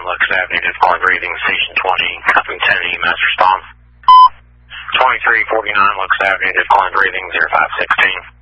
Lux Avenue, difficulty breathing, station 20, copy 10 EMS response. 2349 Lux Avenue, difficulty breathing, 0516.